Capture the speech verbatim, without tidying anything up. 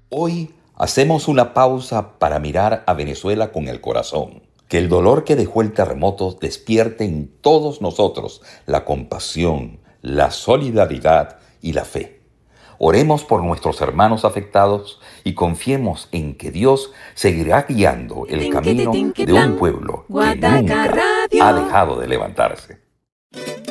Hoy hacemos una pausa para mirar a Venezuela con el corazón. Que el dolor que dejó el terremoto despierte en todos nosotros la compasión, la solidaridad y la fe. Oremos por nuestros hermanos afectados y confiemos en que Dios seguirá guiando el camino de un pueblo que nunca ha dejado de levantarse.